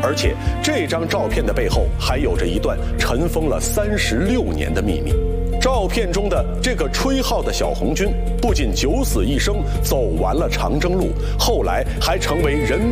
而且这张照片的背后还有着一段尘封了36年的秘密。照片中的这个吹号的小红军，不仅九死一生走完了长征路，后来还成为人民